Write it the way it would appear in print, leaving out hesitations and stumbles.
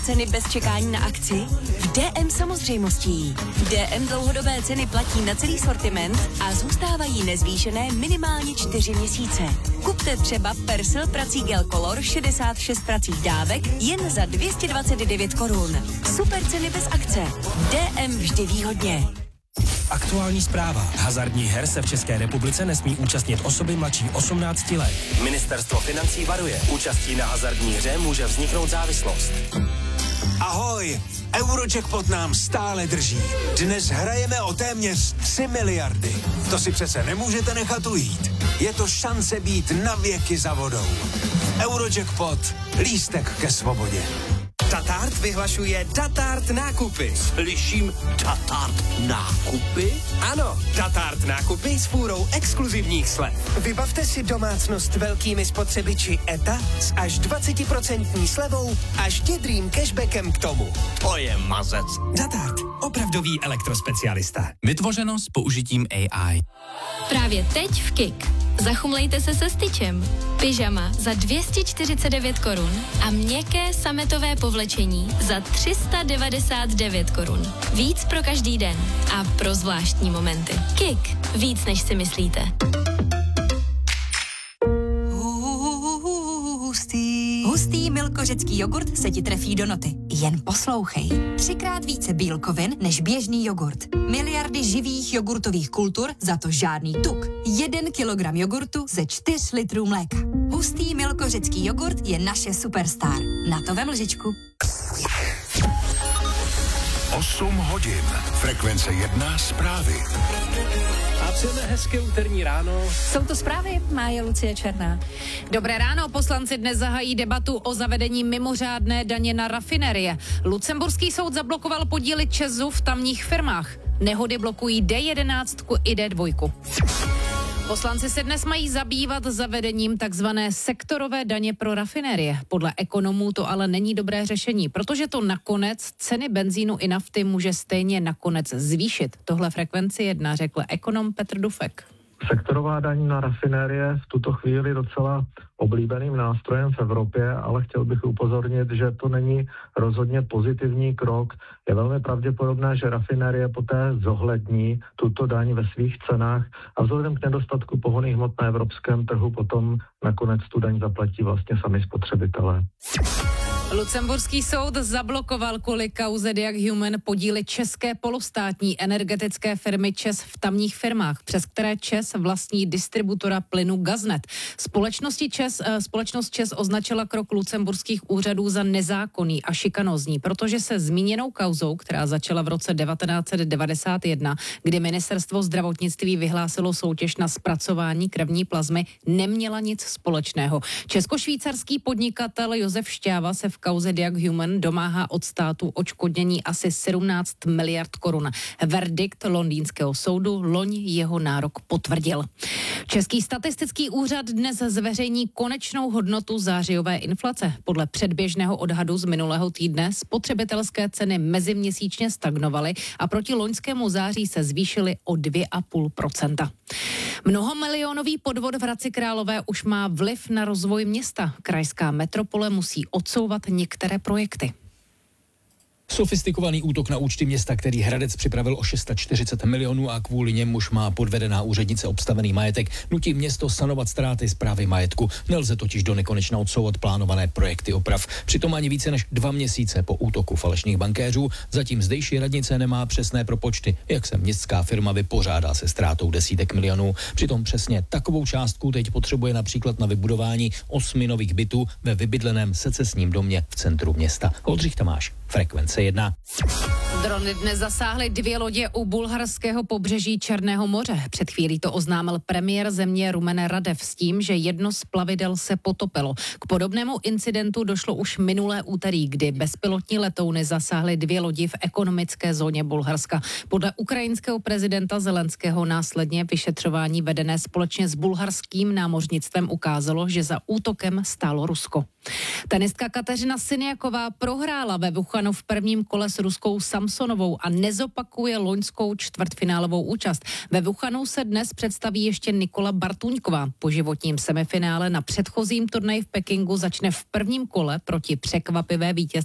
Ceny bez čekání na akci? V DM samozřejmostí. DM dlouhodobé ceny platí na celý sortiment a zůstávají nezvýšené minimálně 4 měsíce. Kupte třeba Persil prací gel Color 66 pracích dávek jen za 229 korun. Super ceny bez akce. DM vždy výhodně. Aktuální zpráva. Hazardních her se v České republice nesmí účastnit osoby mladší 18 let. Ministerstvo financí varuje. Účastí na hazardní hře může vzniknout závislost. Ahoj, Eurojackpot nám stále drží. Dnes hrajeme o téměř 3 miliardy. To si přece nemůžete nechat ujít. Je to šance být na věky za vodou. Eurojackpot, lístek ke svobodě. Tatart vyhlašuje Tatart nákupy. Slyším Tatart nákupy? Ano, Tatart nákupy s fůrou exkluzivních slev. Vybavte si domácnost velkými spotřebiči ETA s až 20% slevou a štědrým cashbackem k tomu. To je mazec. Tatart, opravdový elektrospecialista. Vytvořeno s použitím AI. Právě teď v KIK. Zachumlejte se Styčem. Pyžama za 249 korun a měkké sametové povlečení za 399 korun. Víc pro každý den a pro zvláštní momenty. KIK. Víc, než si myslíte. Hustý milkořecký jogurt se ti trefí do noty. Jen poslouchej. 3krát více bílkovin než běžný jogurt. Miliardy živých jogurtových kultur, za to žádný tuk. 1 kilogram jogurtu ze 4 litrů mléka. Hustý milkořecký jogurt je naše superstar. Na to vem lžičku. 8 hodin. Frekvence 1 zprávy. A přejeme hezké úterní ráno. Jsou to zprávy, Mája Lucie Černá. Dobré ráno, poslanci dnes zahájí debatu o zavedení mimořádné daně na rafinerie. Lucemburský soud zablokoval podíly ČEZu v tamních firmách. Nehody blokují D11 i D2. Poslanci se dnes mají zabývat zavedením takzvané sektorové daně pro rafinérie. Podle ekonomů to ale není dobré řešení, protože to nakonec ceny benzínu i nafty může stejně nakonec zvýšit. Tohle Frekvenci 1 řekl ekonom Petr Dufek. Sektorová daň na rafinérie v tuto chvíli docela oblíbeným nástrojem v Evropě, ale chtěl bych upozornit, že to není rozhodně pozitivní krok. Je velmi pravděpodobné, že rafinérie poté zohlední tuto daň ve svých cenách a vzhledem k nedostatku pohonných hmot na evropském trhu potom nakonec tu daň zaplatí vlastně sami spotřebitelé. Lucemburský soud zablokoval kvůli kauze Diag Human podíly české polostátní energetické firmy ČEZ v tamních firmách, přes které ČEZ vlastní distributora plynu Gaznet. Společnost ČEZ označila krok lucemburských úřadů za nezákonný a šikanózní, protože se zmíněnou kauzou, která začala v roce 1991, kdy ministerstvo zdravotnictví vyhlásilo soutěž na zpracování krevní plazmy, neměla nic společného. Česko-švýcarský podnikatel Josef Šťáva se v kauze Diag Human domáhá od státu odškodnění asi 17 miliard korun. Verdikt londýnského soudu loň jeho nárok potvrdil. Český statistický úřad dnes zveřejní konečnou hodnotu zářijové inflace. Podle předběžného odhadu z minulého týdne spotřebitelské ceny meziměsíčně stagnovaly a proti loňskému září se zvýšily o 2,5%. Mnohomilionový podvod v Hradci Králové už má vliv na rozvoj města. Krajská metropole musí odsouvat některé projekty. Sofistikovaný útok na účty města, který Hradec připravil o 640 milionů a kvůli němuž má podvedená úřednice obstavený majetek, nutí město sanovat ztráty správy majetku. Nelze totiž do nekonečna odsouvat plánované projekty oprav. Přitom ani více než 2 měsíce po útoku falešných bankéřů zatím zdejší radnice nemá přesné propočty, jak se městská firma vypořádá se ztrátou desítek milionů. Přitom přesně takovou částku teď potřebuje například na vybudování 8 nových bytů ve vybydleném secesním domě v centru města. Oldřich Tamáš, Frekvence 1. Drony dnes zasáhly 2 lodě u bulharského pobřeží Černého moře. Před chvílí to oznámil premiér země Rumen Radev s tím, že jedno z plavidel se potopilo. K podobnému incidentu došlo už minulé úterý, kdy bezpilotní letouny zasáhly 2 lodi v ekonomické zóně Bulharska. Podle ukrajinského prezidenta Zelenského následně vyšetřování vedené společně s bulharským námořnictvem ukázalo, že za útokem stálo Rusko. Tenistka Kateřina Siniaková prohrála ve Wuhanu v prvním kole s ruskou Samsonovou a nezopakuje loňskou čtvrtfinálovou účast. Ve Wuhanu se dnes představí ještě Nikola Bartuňková. Po životním semifinále na předchozím turnaji v Pekingu začne v prvním kole proti překvapivé vítězce